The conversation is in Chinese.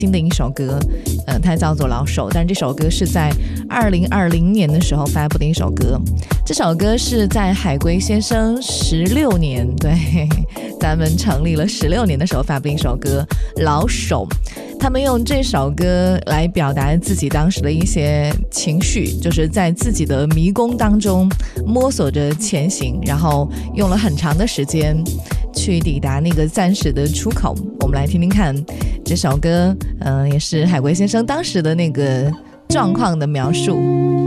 新的一首歌，它叫做《老手》，但这首歌是在2020年的时候发布的一首歌。这首歌是在海龟先生16年，对，咱们成立了16年的时候发布的一首歌《老手》。他们用这首歌来表达自己当时的一些情绪，就是在自己的迷宫当中摸索着前行，然后用了很长的时间去抵达那个暂时的出口。我们来听听看这首歌，也是海龟先生当时的那个状况的描述。